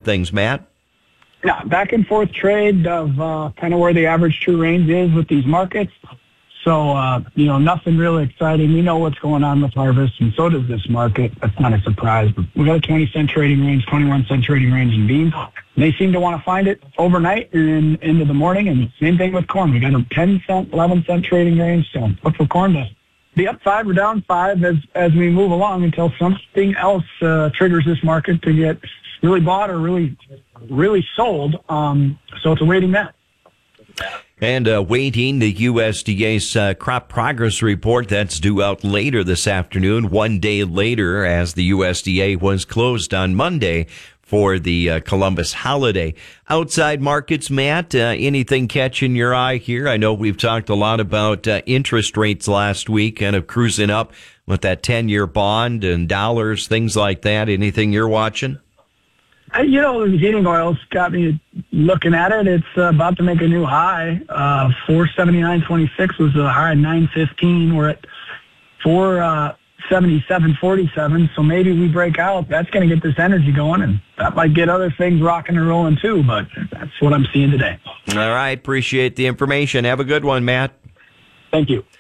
things, Matt? Yeah, back and forth trade of kind of where the average true range is with these markets. So, nothing really exciting. We know what's going on with harvest, and so does this market. That's not a surprise. But we got a 20-cent trading range, 21-cent trading range in beans. They seem to want to find it overnight and into the morning, and same thing with corn. We got a 10-cent, 11-cent trading range. So look for corn to be up 5 or down 5 as we move along until something else triggers this market to get really bought or really sold. So it's awaiting that. And waiting the USDA's crop progress report that's due out later this afternoon, one day later, as the USDA was closed on Monday for the Columbus holiday. Outside markets, Matt, anything catching your eye here? I know we've talked a lot about interest rates last week, kind of cruising up with that 10-year bond and dollars, things like that. Anything you're watching? The heating oil's got me looking at it. It's about to make a new high. 479.26 was a high of 915. We're at 477.47. So maybe we break out. That's going to get this energy going, and that might get other things rocking and rolling too. But that's what I'm seeing today. All right. Appreciate the information. Have a good one, Matt. Thank you.